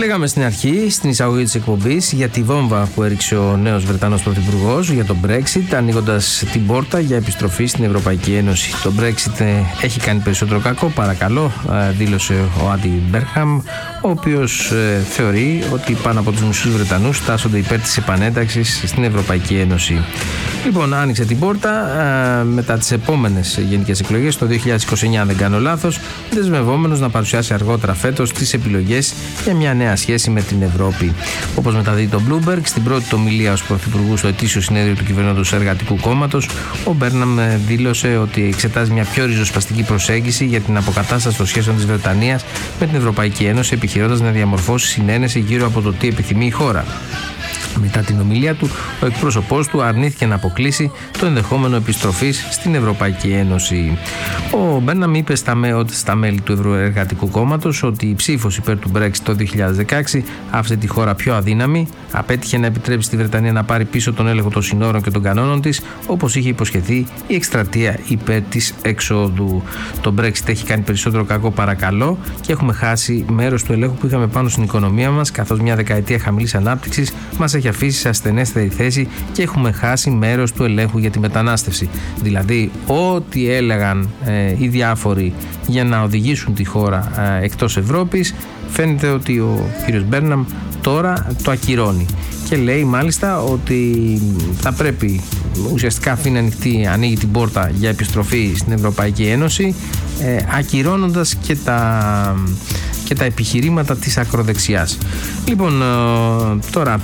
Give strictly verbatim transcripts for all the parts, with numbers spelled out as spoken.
Λέγαμε στην αρχή, στην εισαγωγή της εκπομπής, για τη βόμβα που έριξε ο νέος Βρετανός Πρωθυπουργός για το Brexit, ανοίγοντας την πόρτα για επιστροφή στην Ευρωπαϊκή Ένωση. Το Brexit έχει κάνει περισσότερο κακό, παρακαλώ, δήλωσε ο Άντι Μπέρχαμ, ο οποίος θεωρεί ότι πάνω από τους μισούς Βρετανούς τάσσονται υπέρ της επανένταξης στην Ευρωπαϊκή Ένωση. Λοιπόν, άνοιξε την πόρτα μετά τις επόμενες γενικές εκλογές το δύο χιλιάδες είκοσι εννιά, αν δεν κάνω λάθος, δεσμευόμενος να παρουσιάσει αργότερα φέτος τις επιλογές για μια νέα σχέση με την Ευρώπη. Όπως μεταδίδει το Bloomberg, στην πρώτη του ομιλία ως Πρωθυπουργού στο ετήσιο συνέδριο του Κυβερνώντος Εργατικού Κόμματος, ο Μπέρναμ δήλωσε ότι εξετάζει μια πιο ριζοσπαστική προσέγγιση για την αποκατάσταση των σχέσεων της Βρετανίας με την Ευρωπαϊκή Ένωση, επιχειρώντας να διαμορφώσει συνένεση γύρω από το τι επιθυμεί η χώρα. Μετά την ομιλία του, ο εκπρόσωπός του αρνήθηκε να αποκλείσει το ενδεχόμενο επιστροφής στην Ευρωπαϊκή Ένωση. Ο Μπέρναμ είπε στα, με, στα μέλη του Ευρωεργατικού Κόμματος ότι η ψήφος υπέρ του Brexit το δύο χιλιάδες δεκαέξι άφησε τη χώρα πιο αδύναμη, απέτυχε να επιτρέψει στη Βρετανία να πάρει πίσω τον έλεγχο των συνόρων και των κανόνων της, όπως είχε υποσχεθεί η εκστρατεία υπέρ της εξόδου. Το Brexit έχει κάνει περισσότερο κακό, παρακαλώ, και έχουμε χάσει μέρος του ελέγχου που είχαμε πάνω στην οικονομία μας, καθώς μια δεκαετία χαμηλής ανάπτυξης μας έχει αφήσει σε ασθενέστερη θέση και έχουμε χάσει μέρος του ελέγχου για τη μετανάστευση. Δηλαδή, ό,τι έλεγαν ε, οι διάφοροι για να οδηγήσουν τη χώρα ε, εκτός Ευρώπης, φαίνεται ότι ο κύριος Μπέρναμ τώρα το ακυρώνει. Και λέει μάλιστα ότι θα πρέπει, ουσιαστικά αφήνει ανοιχτή, ανοίγει την πόρτα για επιστροφή στην Ευρωπαϊκή Ένωση, ε, ακυρώνοντας και τα, και τα επιχειρήματα της ακροδεξιάς. Λοιπόν, ε, τώρα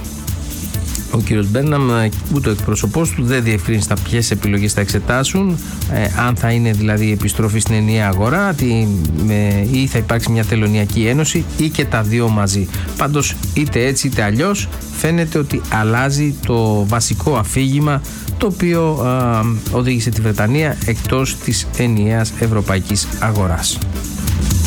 ο κύριος Μπέρναμ, ούτε ο εκπρόσωπός του, δεν διευκρίνησε τα ποιες επιλογές θα εξετάσουν, ε, αν θα είναι δηλαδή η επιστροφή στην ενιαία αγορά τι, με, ή θα υπάρξει μια τελωνειακή ένωση ή και τα δύο μαζί. Πάντως, είτε έτσι είτε αλλιώς, φαίνεται ότι αλλάζει το βασικό αφήγημα το οποίο ε, οδήγησε τη Βρετανία εκτός της ενιαίας ευρωπαϊκής αγοράς.